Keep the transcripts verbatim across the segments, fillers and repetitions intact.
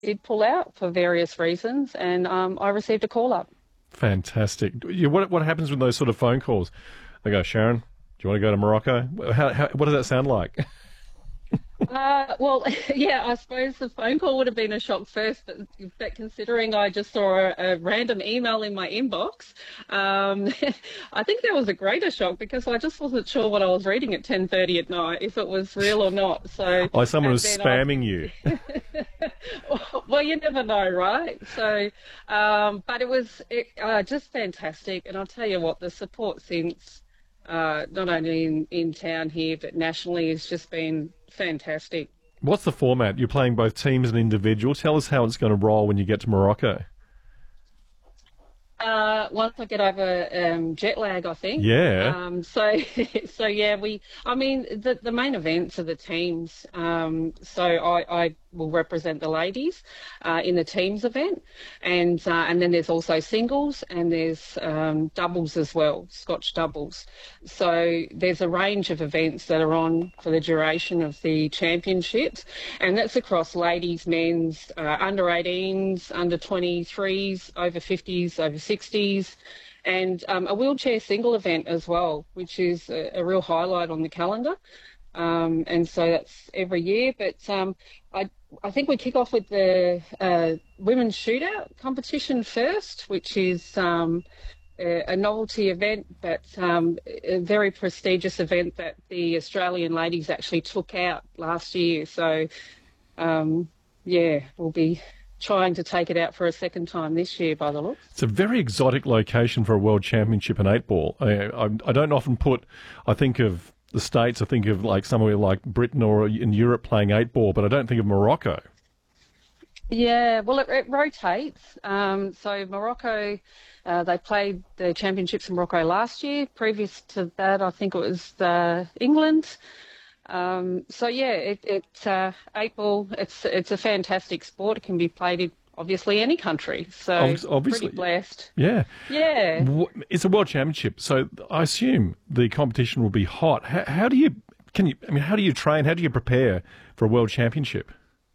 did pull out for various reasons, and um, I received a call up. Fantastic. Yeah, what what happens with those sort of phone calls? They go, Sharon, do you want to go to Morocco? How, how, what does that sound like? Uh, well, yeah, I suppose the phone call would have been a shock first, but, but considering I just saw a, a random email in my inbox, um, I think that was a greater shock because I just wasn't sure what I was reading at ten thirty at night, if it was real or not. So, Oh, someone and was then I, spamming you. well, you never know, right? So, um, but it was it, uh, just fantastic, and I'll tell you what, the support since. Uh, not only in, in town here, but nationally, has just been fantastic. What's the format? You're playing both teams and individual. Tell us how it's going to roll when you get to Morocco. Uh, once I get over um, jet lag, I think. Yeah. Um, so, so yeah, we. I mean, the the main events are the teams. Um, so I, I will represent the ladies uh, in the teams event, and uh, and then there's also singles and there's um, doubles as well, Scotch doubles. So there's a range of events that are on for the duration of the championships, and that's across ladies, men's, uh, under eighteens, under twenty-threes, over fifties, over sixties, and um, a wheelchair single event as well, which is a, a real highlight on the calendar. Um, and so that's every year. But um, I, I think we kick off with the uh, women's shootout competition first, which is um, a, a novelty event, but um, a very prestigious event that the Australian ladies actually took out last year. So, um, yeah, we'll be trying to take it out for a second time this year by the looks. It's a very exotic location for a world championship in eight ball. I, I, I don't often put, I think of the States, I think of like somewhere like Britain or in Europe playing eight ball, but I don't think of Morocco. Yeah, well, it, it rotates. Um, so Morocco, uh, they played the championships in Morocco last year. Previous to that, I think it was uh, England. Um, so yeah, it, it uh, eight ball. It's it's a fantastic sport. It can be played in obviously any country. So Obvi- pretty Obviously, blessed. yeah. Yeah. W- It's a world championship, so I assume the competition will be hot. How, how do you, can you, I mean, how do you train? How do you prepare for a world championship?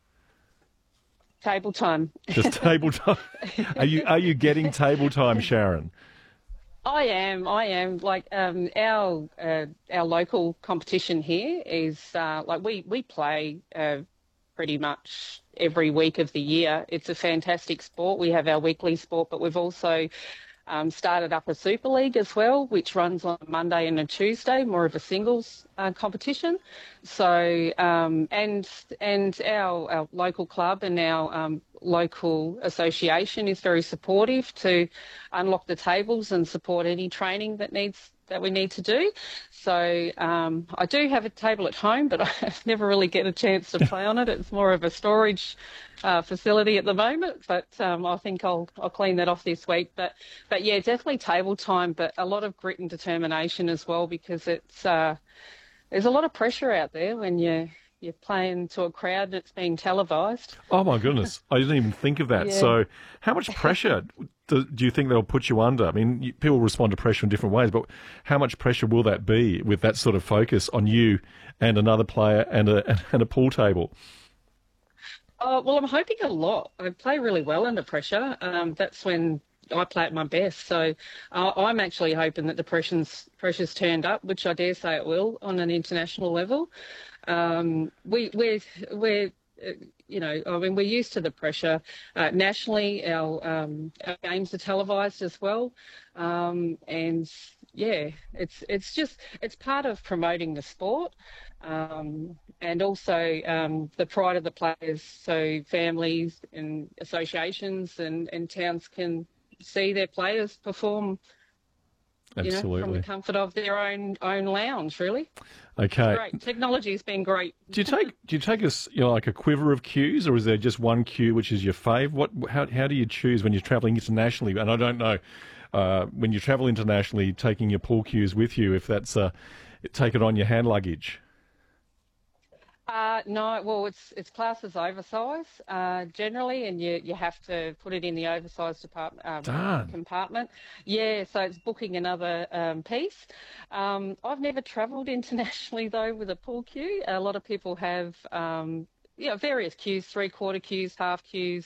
Table time. Just table time. Are you are you getting table time, Sharon? I am. I am. Like um, our uh, our local competition here is uh, like we we play uh, pretty much every week of the year. It's a fantastic sport. We have our weekly sport, but we've also um, started up a Super League as well, which runs on a Monday and a Tuesday, more of a singles uh, competition. So, um, and and our, our local club and our um, local association is very supportive to unlock the tables and support any training that needs that we need to do. So um, I do have a table at home, but I never really get a chance to play on it. It's more of a storage uh, facility at the moment, but um, I think I'll I'll clean that off this week. But but yeah, definitely table time, but a lot of grit and determination as well because it's uh, there's a lot of pressure out there when you you're playing to a crowd that's being televised. Oh my goodness, I didn't even think of that. Yeah. So, how much pressure do, do you think they'll put you under? I mean, you, people respond to pressure in different ways, but how much pressure will that be with that sort of focus on you and another player and a and a pool table? Oh, well, I'm hoping a lot. I play really well under pressure. Um, that's when I play at my best. So uh, I'm actually hoping that the pressure's, pressure's turned up, which I dare say it will on an international level. Um, we, we're, we're, uh, you know, I mean, we're used to the pressure. Uh, nationally, our, um, our games are televised as well. Um, and yeah, it's it's just it's part of promoting the sport, um, and also um, the pride of the players. So families and associations and, and towns can see their players perform, you know, from the Absolutely. comfort of their own own lounge. Really, it's Okay. great. Technology's been great. Do you take do you take us you know like a quiver of cues, or is there just one cue which is your fave? What how how do you choose when you're travelling internationally? And I don't know uh, when you travel internationally, taking your pool cues with you, if that's uh, take it on your hand luggage. Uh, no, well, it's it's classed as oversize uh, generally, and you you have to put it in the oversized department um, Darn. compartment. Yeah, so it's booking another um, piece. Um, I've never travelled internationally though with a pool cue. A lot of people have. Um, yeah, various cues, three quarter cues, half cues,